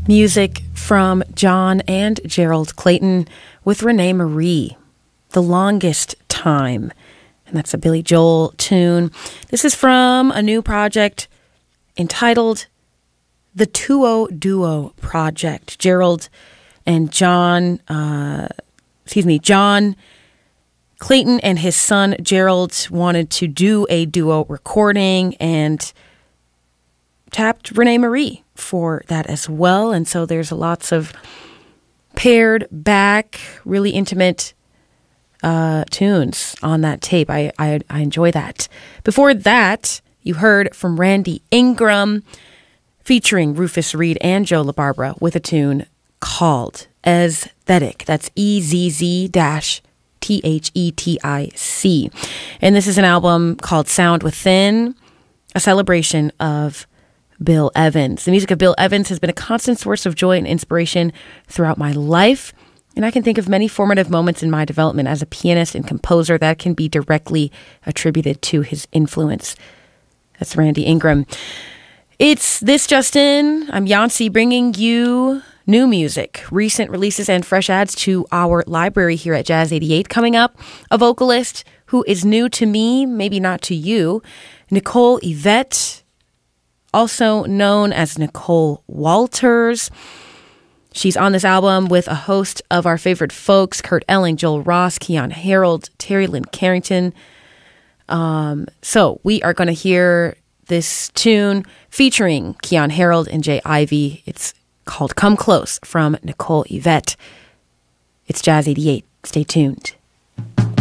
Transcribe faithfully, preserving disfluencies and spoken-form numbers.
Music from John and Gerald Clayton with Renee Marie, The Longest Time. And that's a Billy Joel tune. This is from a new project entitled The Tuo Duo Project. Gerald and John, uh, excuse me, John Clayton and his son Gerald wanted to do a duo recording and tapped Renee Marie for that as well. And so there's lots of paired back, really intimate uh, tunes on that tape. I, I I enjoy that. Before that, you heard from Randy Ingram featuring Rufus Reid and Joe LaBarbera with a tune called Aesthetic. That's E Z Z dash T H E T I C. And this is an album called Sound Within, a celebration of Bill Evans. The music of Bill Evans has been a constant source of joy and inspiration throughout my life, and I can think of many formative moments in my development as a pianist and composer that can be directly attributed to his influence. That's Randy Ingram. It's This Justin. I'm Yancy, bringing you new music, recent releases, and fresh adds to our library here at Jazz eighty-eight. Coming up, a vocalist who is new to me, maybe not to you, Nicole Yvette, also known as Nicole Walters. She's on this album with a host of our favorite folks, Kurt Elling, Joel Ross, Keyon Harold, Terry Lynn Carrington. Um, so we are going to hear this tune featuring Keyon Harold and Jay Ivy. It's called Come Close from Nicole Yvette. It's Jazz eighty-eight. Stay tuned.